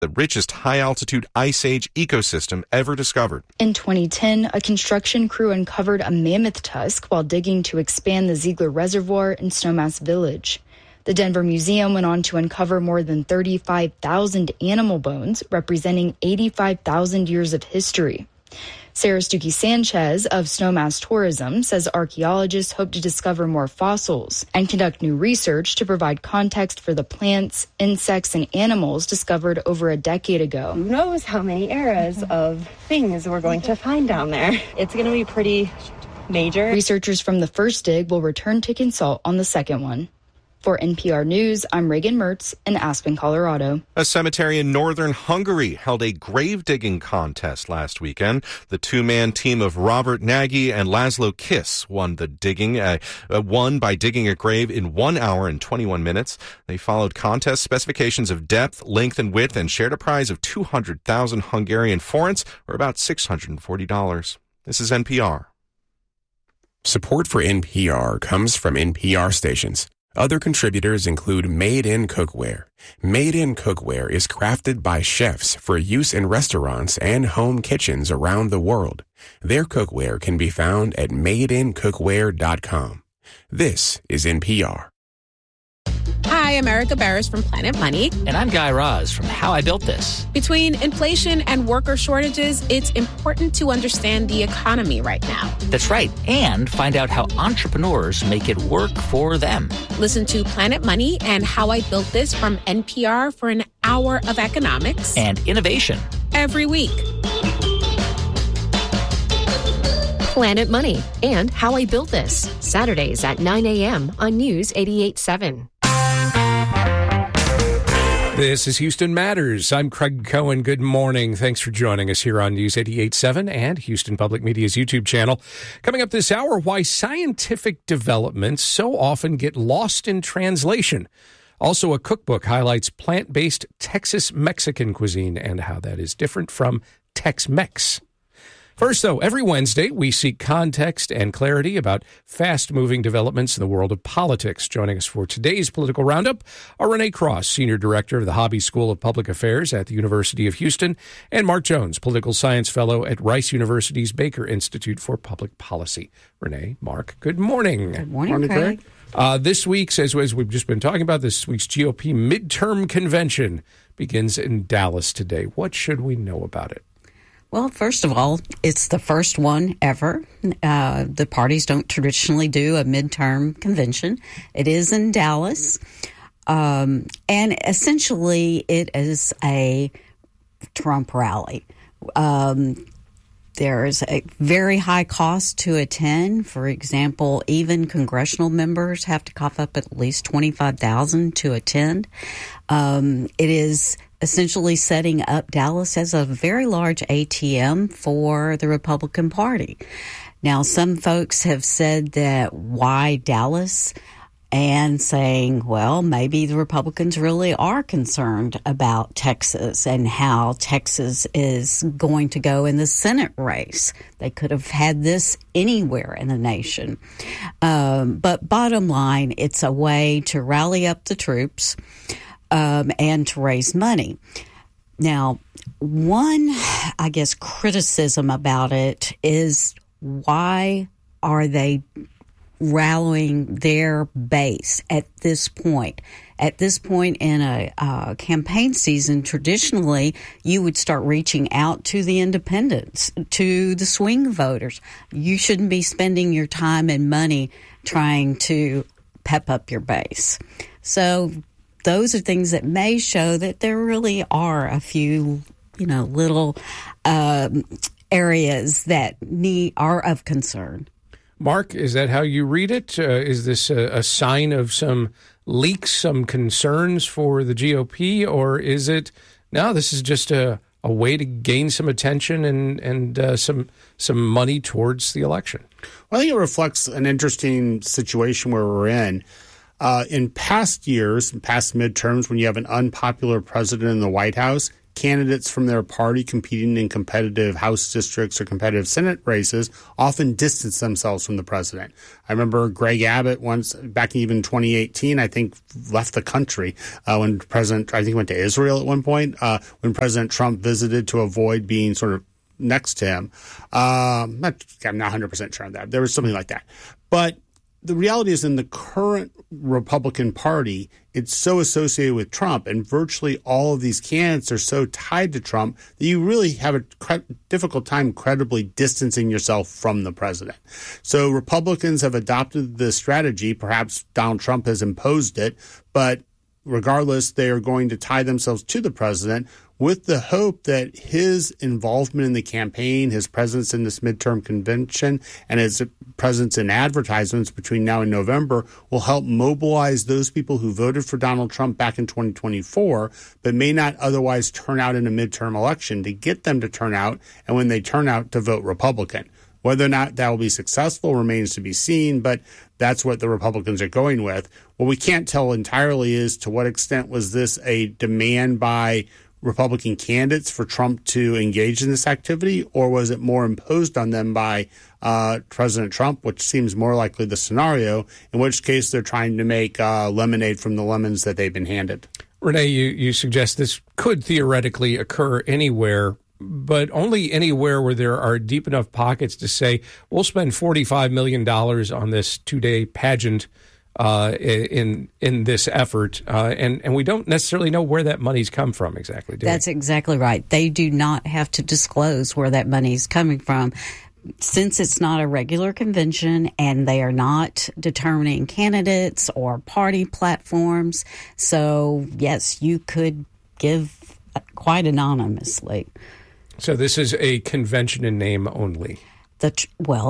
the richest high-altitude ice age ecosystem ever discovered. In 2010, a construction crew uncovered a mammoth tusk while digging to expand the Ziegler Reservoir in Snowmass Village. The Denver Museum went on to uncover more than 35,000 animal bones, representing 85,000 years of history. Sarah Stuckey Sanchez of Snowmass Tourism says archaeologists hope to discover more fossils and conduct new research to provide context for the plants, insects, and animals discovered over a decade ago. Who knows how many eras of things we're going to find down there. It's going to be pretty major. Researchers from the first dig will return to consult on the second one. For NPR News, I'm Reagan Mertz in Aspen, Colorado. A cemetery in northern Hungary held a grave digging contest last weekend. The two-man team of Robert Nagy and Laszlo Kiss won by digging a grave in 1 hour and 21 minutes. They followed contest specifications of depth, length, and width and shared a prize of 200,000 Hungarian forints, or about $640. This is NPR. Support for NPR comes from NPR stations. Other contributors include Made in Cookware. Made in Cookware is crafted by chefs for use in restaurants and home kitchens around the world. Their cookware can be found at madeincookware.com. This is NPR. Hi, I'm Erica Barris from Planet Money. And I'm Guy Raz from How I Built This. Between inflation and worker shortages, it's important to understand the economy right now. That's right. And find out how entrepreneurs make it work for them. Listen to Planet Money and How I Built This from NPR for an hour of economics and innovation every week. Planet Money and How I Built This, Saturdays at 9 a.m. on News 88.7. This is Houston Matters. I'm Craig Cohen. Good morning. Thanks for joining us here on News 88.7 and Houston Public Media's YouTube channel. Coming up this hour, why scientific developments so often get lost in translation. Also, a cookbook highlights plant-based Texas Mexican cuisine and how that is different from Tex-Mex. First, though, every Wednesday, we seek context and clarity about fast-moving developments in the world of politics. Joining us for today's Political Roundup are Renee Cross, Senior Director of the Hobby School of Public Affairs at the University of Houston, and Mark Jones, Political Science Fellow at Rice University's Baker Institute for Public Policy. Renee, Mark, good morning. Good morning, Craig. This week's, as we've just been talking about, this week's GOP midterm convention begins in Dallas today. What should we know about it? Well, first of all, it's the first one ever. The parties don't traditionally do a midterm convention. It is in Dallas. And essentially, it is a Trump rally. There's a very high cost to attend. For example, even congressional members have to cough up at least $25,000 to attend. It is essentially setting up Dallas as a very large ATM for the Republican Party. Now, some folks have said that why Dallas, and saying, well, maybe the Republicans really are concerned about Texas and how Texas is going to go in the Senate race. They could have had this anywhere in the nation. But bottom line, it's a way to rally up the troops and to raise money. Now, one, I guess, criticism about it is why are they rallying their base at this point? At this point in a campaign season, traditionally, you would start reaching out to the independents, to the swing voters. You shouldn't be spending your time and money trying to pep up your base. So those are things that may show that there really are a few, little areas that are of concern. Mark, is that how you read it? Is this a sign of some leaks, some concerns for the GOP, or is it, no, this is just a way to gain some attention and some money towards the election? Well, I think it reflects an interesting situation where we're in. In past years, in past midterms, when you have an unpopular president in the White House, candidates from their party competing in competitive House districts or competitive Senate races often distance themselves from the president. I remember Greg Abbott once, back in even 2018, I think left the country when President, I think went to Israel at one point, when President Trump visited to avoid being sort of next to him. I'm not 100% sure on that. There was something like that. But the reality is in the current Republican Party, it's so associated with Trump, and virtually all of these candidates are so tied to Trump that you really have a difficult time credibly distancing yourself from the president. So Republicans have adopted this strategy. Perhaps Donald Trump has imposed it, but regardless, they are going to tie themselves to the president with the hope that his involvement in the campaign, his presence in this midterm convention, and his presence in advertisements between now and November will help mobilize those people who voted for Donald Trump back in 2024, but may not otherwise turn out in a midterm election, to get them to turn out, and when they turn out, to vote Republican. Whether or not that will be successful remains to be seen, but that's what the Republicans are going with. What we can't tell entirely is to what extent was this a demand by Republican candidates for Trump to engage in this activity, or was it more imposed on them by President Trump, which seems more likely the scenario, in which case they're trying to make lemonade from the lemons that they've been handed. Renee, you suggest this could theoretically occur anywhere, but only anywhere where there are deep enough pockets to say, we'll spend $45 million on this two-day pageant in this effort, and we don't necessarily know where that money's come from exactly. That's exactly right. They do not have to disclose where that money's coming from, since it's not a regular convention and they are not determining candidates or party platforms. So yes, you could give quite anonymously. So this is a convention in name only. It's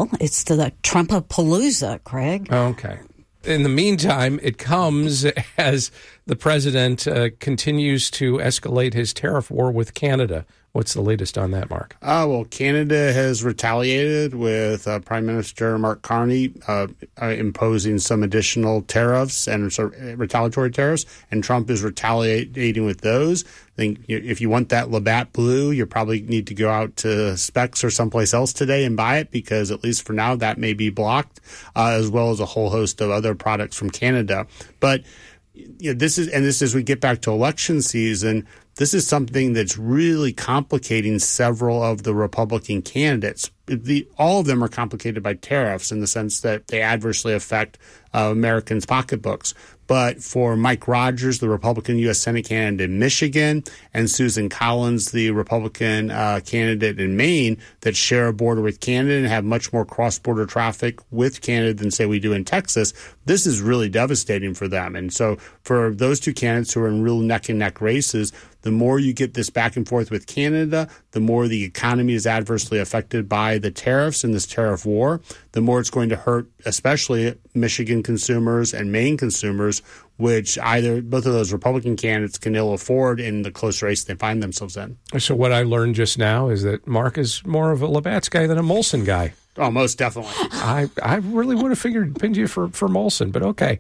the Trumpapalooza, Craig. Okay. In the meantime, it comes as the president continues to escalate his tariff war with Canada. What's the latest on that, Mark? Well, Canada has retaliated with Prime Minister Mark Carney imposing some additional tariffs and retaliatory tariffs, and Trump is retaliating with those. I think if you want that Labatt Blue, you probably need to go out to Specs or someplace else today and buy it, because at least for now that may be blocked, as well as a whole host of other products from Canada. But this is as we get back to election season, this is something that's really complicating several of the Republican candidates. All of them are complicated by tariffs in the sense that they adversely affect Americans' pocketbooks. But for Mike Rogers, the Republican U.S. Senate candidate in Michigan, and Susan Collins, the Republican candidate in Maine, that share a border with Canada and have much more cross-border traffic with Canada than, say, we do in Texas, this is really devastating for them. And so for those two candidates who are in real neck-and-neck races, the more you get this back and forth with Canada, the more the economy is adversely affected by the tariffs and this tariff war, the more it's going to hurt especially Michigan consumers and Maine consumers, which both of those Republican candidates can ill afford in the close race they find themselves in. So what I learned just now is that Mark is more of a Labatt's guy than a Molson guy. Oh, most definitely. I really would have pinned you for Molson, but okay.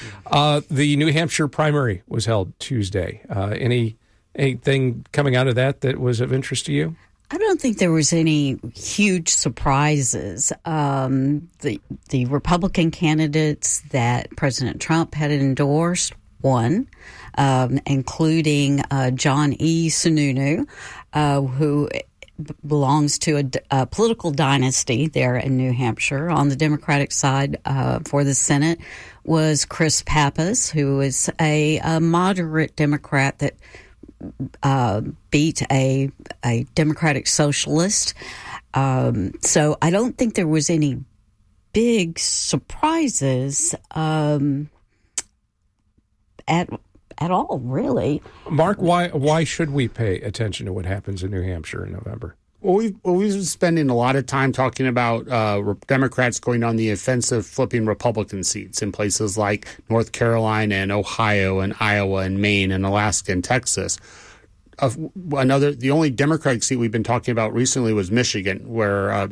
The New Hampshire primary was held Tuesday. Anything coming out of that was of interest to you? I don't think there was any huge surprises. The Republican candidates that President Trump had endorsed won, including John E. Sununu, who belongs to a political dynasty there in New Hampshire. On the Democratic side for the Senate was Chris Pappas, who is a moderate Democrat that beat a Democratic socialist. So I don't think there was any big surprises at all, really. Mark, why should we pay attention to what happens in New Hampshire in November? Well, we've been spending a lot of time talking about Democrats going on the offensive, flipping Republican seats in places like North Carolina and Ohio and Iowa and Maine and Alaska and Texas. the only Democratic seat we've been talking about recently was Michigan, where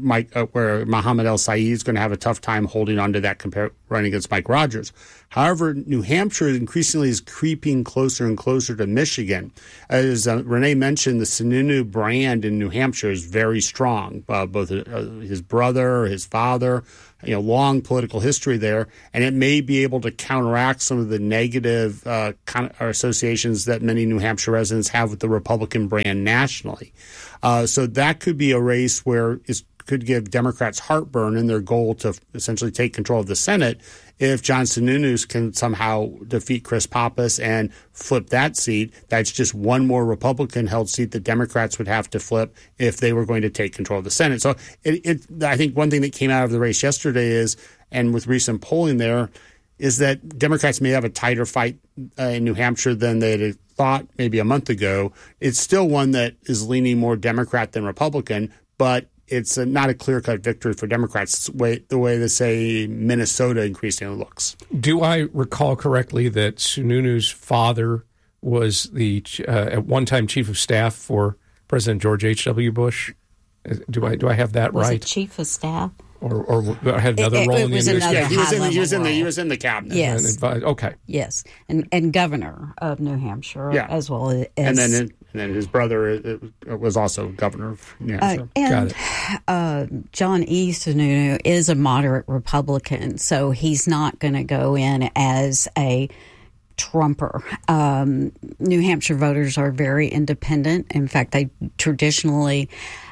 Mohammed El-Sayed is going to have a tough time holding on to that running against Mike Rogers. However, New Hampshire increasingly is creeping closer and closer to Michigan. As Renee mentioned, the Sununu brand in New Hampshire is very strong. Both his brother, his father, long political history there, and it may be able to counteract some of the negative associations that many New Hampshire residents have with the Republican brand nationally. So that could be a race where it could give Democrats heartburn in their goal to essentially take control of the Senate if John Sununu can somehow defeat Chris Pappas and flip that seat. That's just one more Republican-held seat that Democrats would have to flip if they were going to take control of the Senate. So I think one thing that came out of the race yesterday is, and with recent polling there, is that Democrats may have a tighter fight in New Hampshire than they had thought maybe a month ago. It's still one that is leaning more Democrat than Republican, but it's not a clear-cut victory for Democrats the way that, say, Minnesota increasingly looks. Do I recall correctly that Sununu's father was the at one time chief of staff for President George H.W. Bush? Do I have that right? Was it chief of staff? Or had another role in the administration? He was in the cabinet. Yes. Okay. Yes, and governor of New Hampshire as well as. And then his brother was also governor of New Hampshire. And John E. Sununu is a moderate Republican, so he's not going to go in as a Trumper. New Hampshire voters are very independent. In fact, they traditionally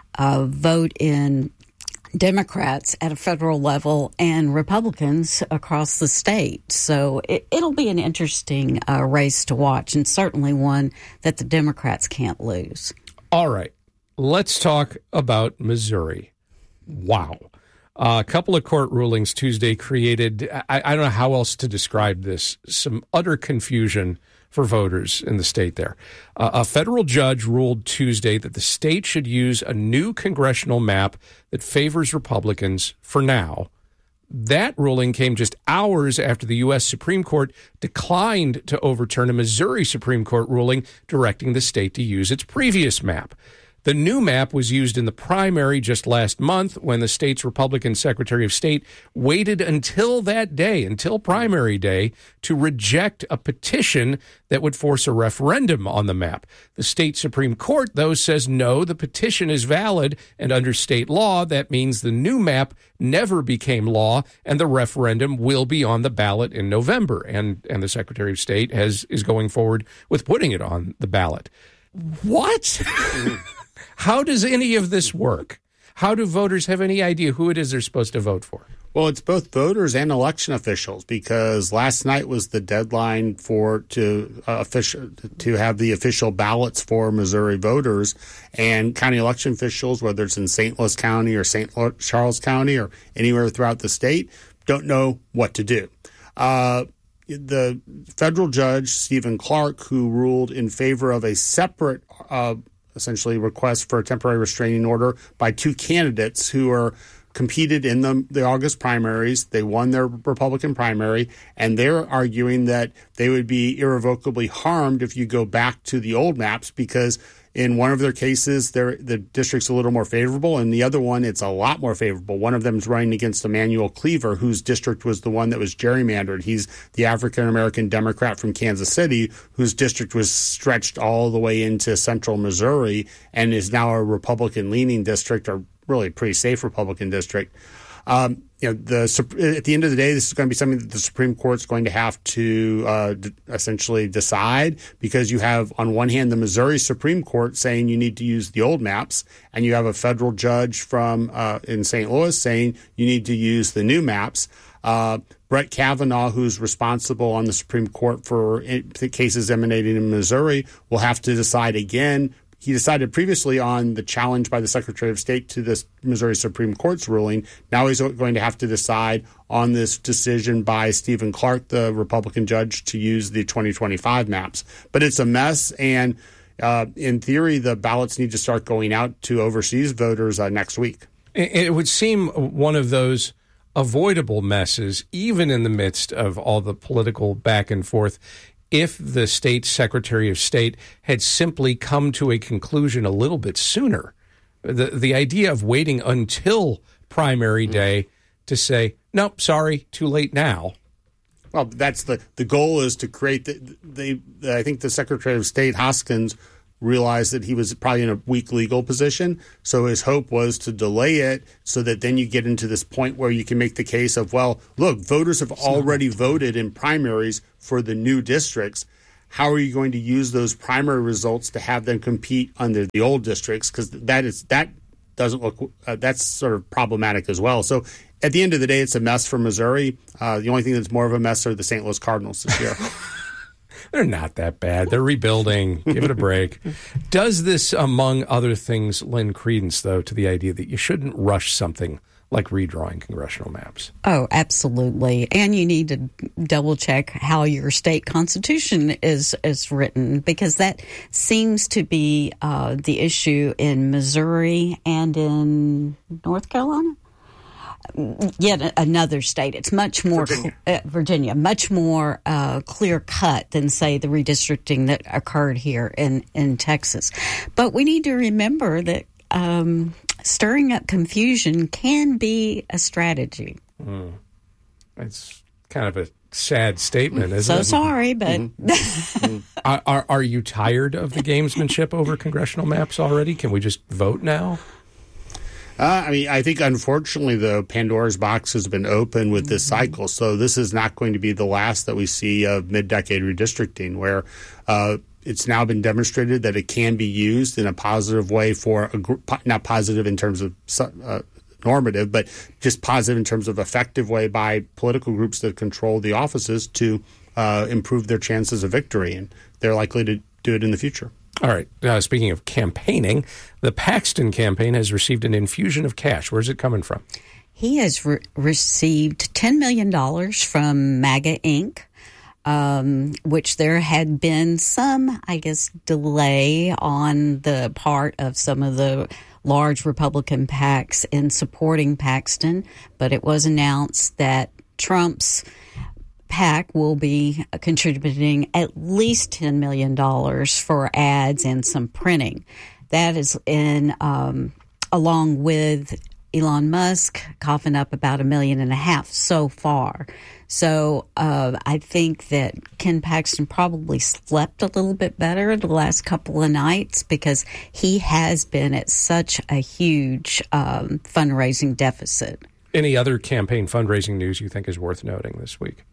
vote in Democrats at a federal level and Republicans across the state. So it'll be an interesting race to watch, and certainly one that the Democrats can't lose. All right. Let's talk about Missouri. Wow. A couple of court rulings Tuesday created, I don't know how else to describe this, some utter confusion for voters in the state there. A federal judge ruled Tuesday that the state should use a new congressional map that favors Republicans for now. That ruling came just hours after the U.S. Supreme Court declined to overturn a Missouri Supreme Court ruling directing the state to use its previous map. The new map was used in the primary just last month when the state's Republican Secretary of State waited until that day, until primary day, to reject a petition that would force a referendum on the map. The state Supreme Court, though, says no, the petition is valid, and under state law, that means the new map never became law, and the referendum will be on the ballot in November. And the Secretary of State is going forward with putting it on the ballot. What? How does any of this work? How do voters have any idea who it is they're supposed to vote for? Well, it's both voters and election officials, because last night was the deadline to have the official ballots for Missouri voters, and county election officials, whether it's in St. Louis County or St. Charles County or anywhere throughout the state, don't know what to do. The federal judge, Stephen Clark, who ruled in favor of a separate essentially request for a temporary restraining order by two candidates who are competed in the August primaries. They won their Republican primary, and they're arguing that they would be irrevocably harmed if you go back to the old maps, because in one of their cases, the district's a little more favorable, and the other one, it's a lot more favorable. One of them is running against Emmanuel Cleaver, whose district was the one that was gerrymandered. He's the African-American Democrat from Kansas City, whose district was stretched all the way into central Missouri and is now a Republican-leaning district, or really pretty safe Republican district. At the end of the day, this is going to be something that the Supreme Court's going to have to essentially decide, because you have, on one hand, the Missouri Supreme Court saying you need to use the old maps, and you have a federal judge from in St. Louis saying you need to use the new maps. Brett Kavanaugh, who's responsible on the Supreme Court for the cases emanating in Missouri, will have to decide again. He decided previously on the challenge by the Secretary of State to this Missouri Supreme Court's ruling. Now he's going to have to decide on this decision by Stephen Clark, the Republican judge, to use the 2025 maps. But it's a mess, and in theory, the ballots need to start going out to overseas voters next week. It would seem one of those avoidable messes, even in the midst of all the political back and forth. if the state Secretary of State had simply come to a conclusion a little bit sooner. The idea of waiting until primary day to say, nope, sorry, too late now. Well, that's the goal is to create I think the Secretary of State, Hoskins, realized that he was probably in a weak legal position. So his hope was to delay it so that then you get into this point where you can make the case of, well, look, voters have already voted in primaries for the new districts. How are you going to use those primary results to have them compete under the old districts? Because that doesn't look that's sort of problematic as well. So at the end of the day, it's a mess for Missouri. The only thing that's more of a mess are the St. Louis Cardinals this year. They're not that bad. They're rebuilding. Give it a break. Does this, among other things, lend credence, though, to the idea that you shouldn't rush something like redrawing congressional maps? Oh, absolutely. And you need to double check how your state constitution is written, because that seems to be the issue in Missouri and in North Carolina. Yet another state. It's much more Virginia, much more clear cut than, say, the redistricting that occurred here in Texas. But we need to remember that stirring up confusion can be a strategy. It's kind of a sad statement, isn't it? So sorry, but are you tired of the gamesmanship over congressional maps already? Can we just vote now? I think, unfortunately, the Pandora's box has been open with this cycle. So this is not going to be the last that we see of mid-decade redistricting, where it's now been demonstrated that it can be used in a positive way for not positive in terms of normative, but just positive in terms of effective way by political groups that control the offices to improve their chances of victory. And they're likely to do it in the future. All right. Speaking of campaigning, the Paxton campaign has received an infusion of cash. Where's it coming from? He has received $10 million from MAGA Inc., which there had been some, I guess, delay on the part of some of the large Republican PACs in supporting Paxton. But it was announced that Trump's PAC will be contributing at least $10 million for ads and some printing. That is along with Elon Musk coughing up about $1.5 million so far. So I think that Ken Paxton probably slept a little bit better the last couple of nights, because he has been at such a huge fundraising deficit. Any other campaign fundraising news you think is worth noting this week?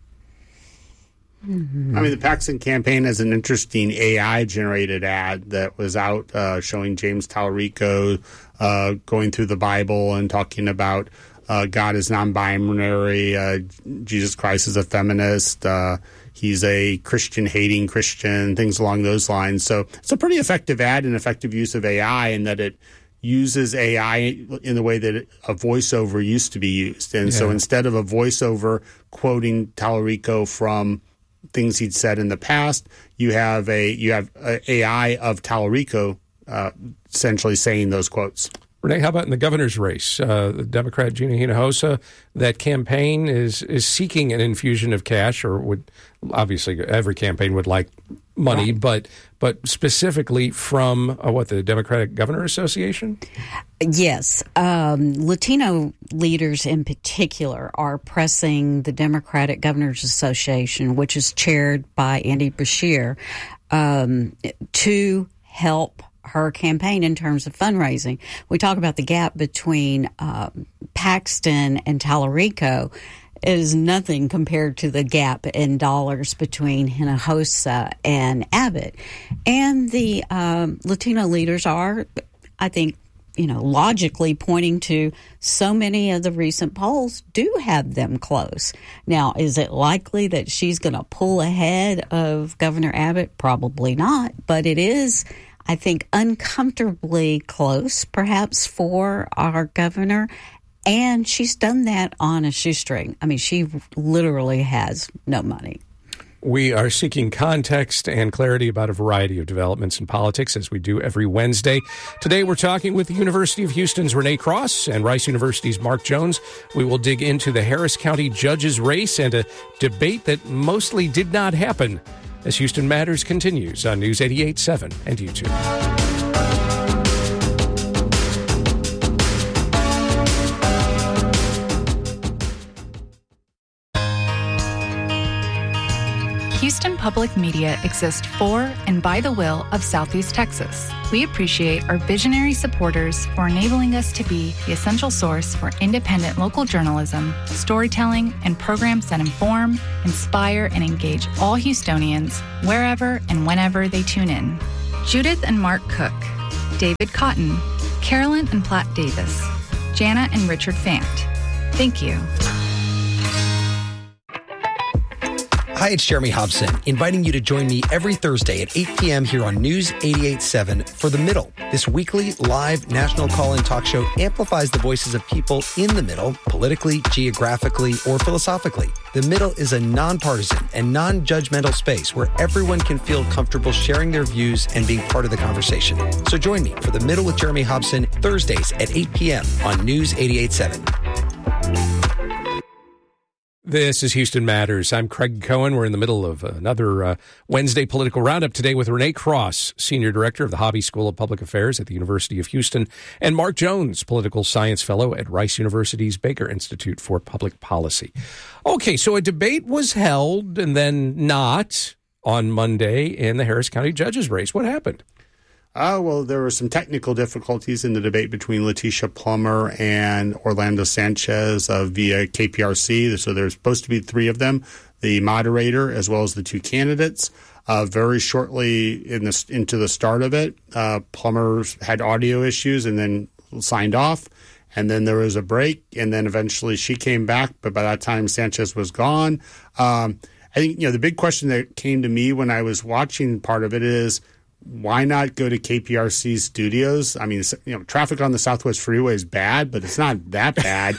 The Paxton campaign has an interesting AI-generated ad that was out showing James Tallarico going through the Bible and talking about God is non-binary, Jesus Christ is a feminist, he's a Christian-hating Christian, things along those lines. So it's a pretty effective ad and effective use of AI in that it uses AI in the way that a voiceover used to be used. And so instead of a voiceover quoting Tallarico from things he'd said in the past, you have AI of Tallarico essentially saying those quotes. Renee, how about in the governor's race? The Democrat Gina Hinojosa, that campaign is seeking an infusion of cash, or would obviously every campaign would like money, but specifically from the Democratic Governor Association? Yes. Latino leaders in particular are pressing the Democratic Governors Association, which is chaired by Andy Beshear, to help her campaign in terms of fundraising. We talk about the gap between Paxton and Tallarico. It is nothing compared to the gap in dollars between Hinojosa and Abbott. And the Latino leaders are, I think, logically pointing to so many of the recent polls do have them close. Now, is it likely that she's going to pull ahead of Governor Abbott? Probably not, but it is, I think, uncomfortably close, perhaps, for our governor. And she's done that on a shoestring. I mean, she literally has no money. We are seeking context and clarity about a variety of developments in politics, as we do every Wednesday. Today, we're talking with the University of Houston's Renee Cross and Rice University's Mark Jones. We will dig into the Harris County judges race and a debate that mostly did not happen as Houston Matters continues on News 88.7 and YouTube. Houston Public Media exists for and by the will of Southeast Texas. We appreciate our visionary supporters for enabling us to be the essential source for independent local journalism, storytelling, and programs that inform, inspire, and engage all Houstonians wherever and whenever they tune in. Judith and Mark Cook, David Cotton, Carolyn and Platt Davis, Jana and Richard Fant. Thank you. Hi, it's Jeremy Hobson, inviting you to join me every Thursday at 8 p.m. here on News 88.7 for The Middle. This weekly live national call-in talk show amplifies the voices of people in the middle, politically, geographically, or philosophically. The Middle is a nonpartisan and non-judgmental space where everyone can feel comfortable sharing their views and being part of the conversation. So join me for The Middle with Jeremy Hobson, Thursdays at 8 p.m. on News 88.7. This is Houston Matters. I'm Craig Cohen. We're in the middle of another Wednesday political roundup today with Renee Cross, Senior Director of the Hobby School of Public Affairs at the University of Houston, and Mark Jones, Political Science Fellow at Rice University's Baker Institute for Public Policy. Okay, so a debate was held and then not on Monday in the Harris County judges race. What happened? Well, there were some technical difficulties in the debate between Letitia Plummer and Orlando Sanchez via KPRC. So there's supposed to be three of them, the moderator as well as the two candidates. Very shortly into the start of it, Plummer had audio issues and then signed off. And then there was a break, and then eventually she came back. But by that time, Sanchez was gone. I think, the big question that came to me when I was watching part of it is, why not go to KPRC studios? I mean, traffic on the Southwest Freeway is bad, but it's not that bad.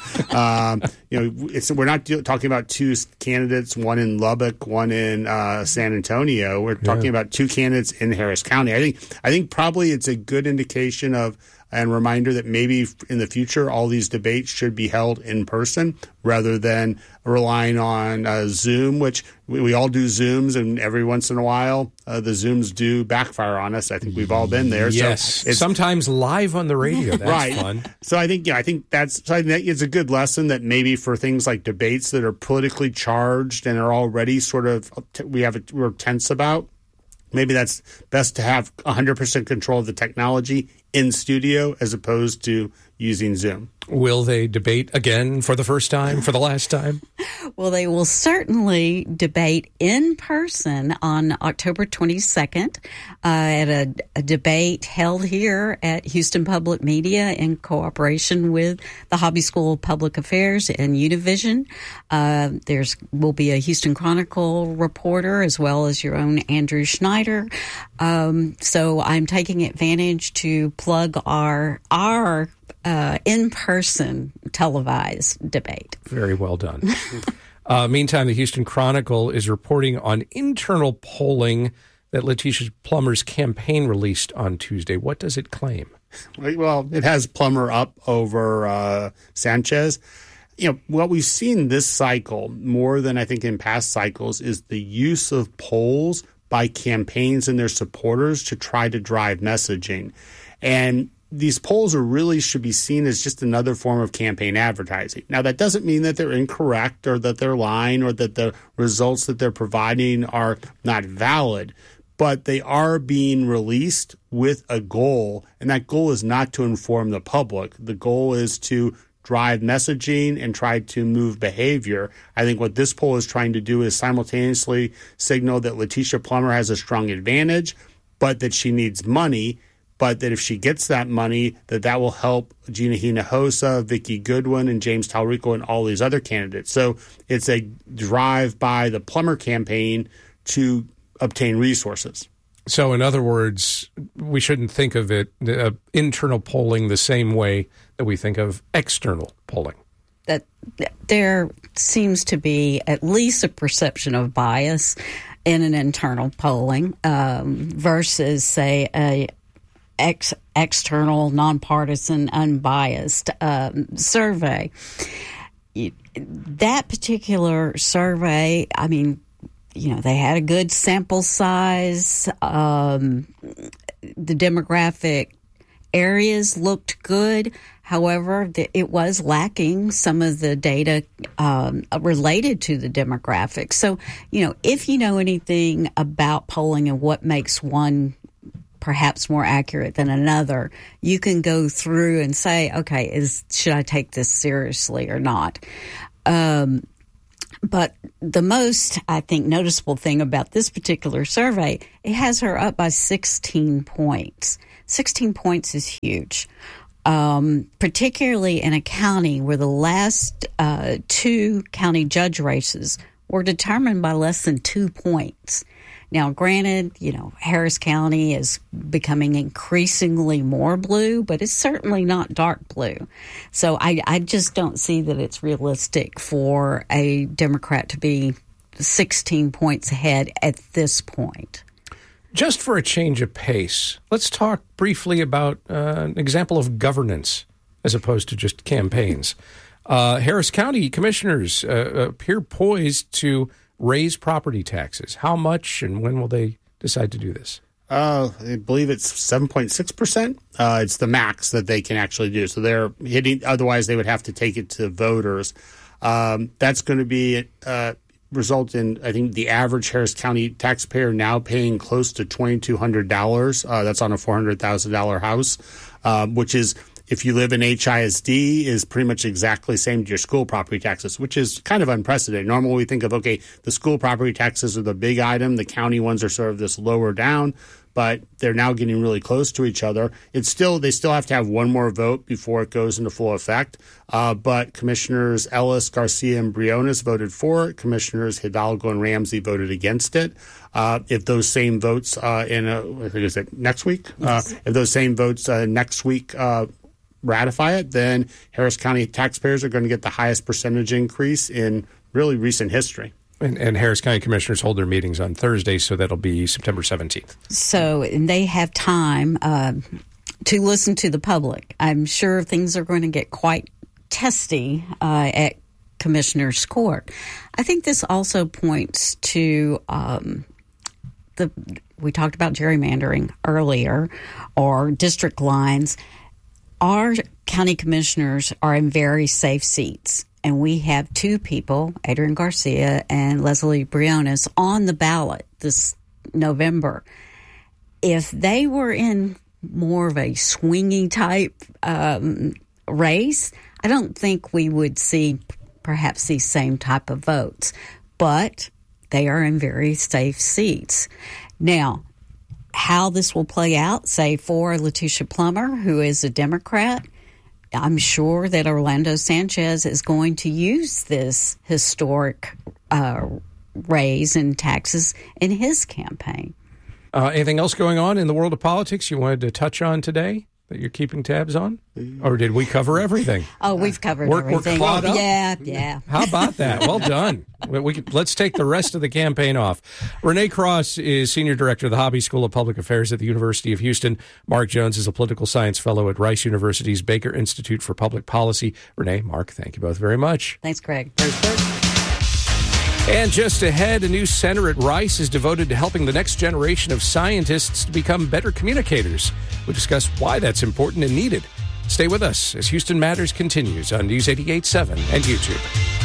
We're not talking about two candidates, one in Lubbock, one in San Antonio. We're talking about two candidates in Harris County. I think probably it's a good indication of and reminder that maybe in the future all these debates should be held in person rather than relying on Zoom, which we all do Zooms, and every once in a while the Zooms do backfire on us. I think we've all been there. Yes, so sometimes live on the radio. That's right. Fun. So I think that it's a good lesson that maybe for things like debates that are politically charged and are already sort of we're tense about. Maybe that's best to have 100% control of the technology in studio as opposed to using Zoom. Will they debate again for the first time, for the last time? Well, they will certainly debate in person on October 22nd at a debate held here at Houston Public Media in cooperation with the Hobby School of Public Affairs and Univision. Will be a Houston Chronicle reporter as well as your own Andrew Schneider. So I'm taking advantage to plug our in-person televised debate. Very well done. Meantime, the Houston Chronicle is reporting on internal polling that Letitia Plummer's campaign released on Tuesday. What does it claim? Well, it has Plummer up over Sanchez. What we've seen this cycle, more than I think in past cycles, is the use of polls by campaigns and their supporters to try to drive messaging. And these polls should be seen as just another form of campaign advertising. Now, that doesn't mean that they're incorrect or that they're lying or that the results that they're providing are not valid, but they are being released with a goal, and that goal is not to inform the public. The goal is to drive messaging and try to move behavior. I think what this poll is trying to do is simultaneously signal that Letitia Plummer has a strong advantage, but that she needs money, but that if she gets that money, that will help Gina Hinojosa, Vicky Goodwin, and James Talrico, and all these other candidates. So it's a drive by the Plummer campaign to obtain resources. So in other words, we shouldn't think of it, internal polling, the same way that we think of external polling. That there seems to be at least a perception of bias in an internal polling versus, say, a external, nonpartisan, unbiased survey. That particular survey, they had a good sample size. The demographic areas looked good. However, it was lacking some of the data related to the demographics. So, if you know anything about polling and what makes one perhaps more accurate than another, you can go through and say, okay, should I take this seriously or not? But the most, I think, noticeable thing about this particular survey, it has her up by 16 points. 16 points is huge, particularly in a county where the last two county judge races were determined by less than 2 points. Now, granted, Harris County is becoming increasingly more blue, but it's certainly not dark blue. So I just don't see that it's realistic for a Democrat to be 16 points ahead at this point. Just for a change of pace, let's talk briefly about an example of governance as opposed to just campaigns. Harris County commissioners appear poised to raise property taxes. How much and when will they decide to do this? I believe it's 7.6%. It's the max that they can actually do. So they're hitting, otherwise they would have to take it to voters. That's going to be result in, I think, the average Harris County taxpayer now paying close to $2,200. That's on a $400,000 house, which is, if you live in HISD, is pretty much exactly the same to your school property taxes, which is kind of unprecedented. Normally we think of, okay, the school property taxes are the big item. The county ones are sort of this lower down, but they're now getting really close to each other. They still have to have one more vote before it goes into full effect. But Commissioners Ellis, Garcia, and Briones voted for it. Commissioners Hidalgo and Ramsey voted against it. If those same votes I think is it next week? Yes. If those same votes next week ratify it, then Harris County taxpayers are going to get the highest percentage increase in really recent history. And Harris County commissioners hold their meetings on Thursday, so that'll be September 17th. So they have time to listen to the public. I'm sure things are going to get quite testy at Commissioner's Court. I think this also points to we talked about gerrymandering earlier, or district lines. Our county commissioners are in very safe seats, and we have two people, Adrian Garcia and Leslie Briones, on the ballot this November. If they were in more of a swingy type race, I don't think we would see perhaps these same type of votes, but they are in very safe seats. Now, how this will play out, say for Letitia Plummer, who is a Democrat, I'm sure that Orlando Sanchez is going to use this historic raise in taxes in his campaign. Anything else going on in the world of politics you wanted to touch on today that you're keeping tabs on? Or did we cover everything? Oh, we've covered everything. We're caught up? Yeah. How about that? Well done. Let's take the rest of the campaign off. Renee Cross is Senior Director of the Hobby School of Public Affairs at the University of Houston. Mark Jones is a Political Science Fellow at Rice University's Baker Institute for Public Policy. Renee, Mark, thank you both very much. Thanks, Greg. And just ahead, a new center at Rice is devoted to helping the next generation of scientists to become better communicators. We'll discuss why that's important and needed. Stay with us as Houston Matters continues on News 88.7 and YouTube.